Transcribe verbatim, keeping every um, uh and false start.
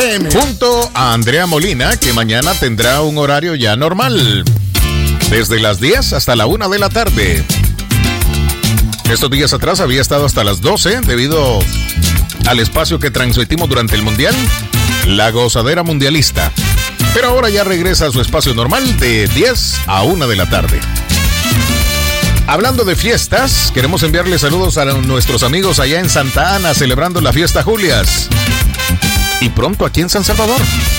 Junto a Andrea Molina, que mañana tendrá un horario ya normal, desde las diez hasta la una de la tarde. Estos días atrás había estado hasta las doce debido al espacio que transmitimos durante el Mundial, la gozadera mundialista. Pero ahora ya regresa a su espacio normal de diez a una de la tarde. Hablando de fiestas, queremos enviarle saludos a nuestros amigos allá en Santa Ana celebrando la fiesta Julias. Y pronto aquí en San Salvador.